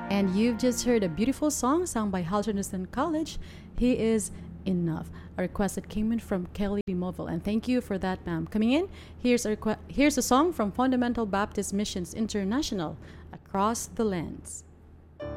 And you've just heard a beautiful song sung by Halterniston College. He is enough. A request that came in from Kelly Movil. And thank you for that, ma'am. Coming in, here's a song from Fundamental Baptist Missions International, Across the Lands.